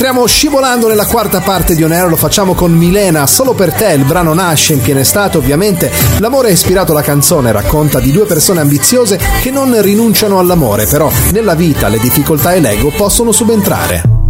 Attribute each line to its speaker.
Speaker 1: Entriamo scivolando nella quarta parte di On Air, lo facciamo con Milena, Solo per te. Il brano nasce in piena estate, ovviamente. L'amore ha ispirato la canzone, racconta di due persone ambiziose che non rinunciano all'amore, però nella vita le difficoltà e l'ego possono subentrare.